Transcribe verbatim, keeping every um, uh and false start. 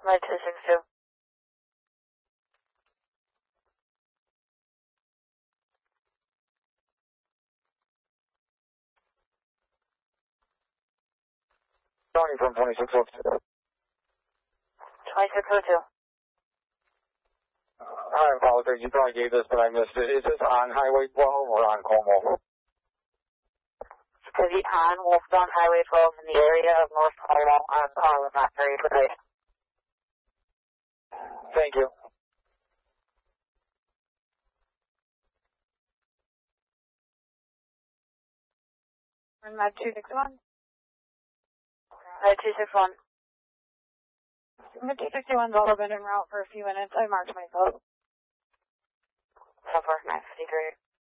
Med two six two. Tony from twenty-six oh two. twenty-six oh two. I apologize, you probably gave this, but I missed it. Is this on Highway twelve or on Como? It's going to be on Wolfstone Highway twelve in the area of North Como on Como, not very precise. Thank you. And Med two six one. Med two six one. Med two six one's also been en route for a few minutes. I marked myself. So far, nine fifty-three.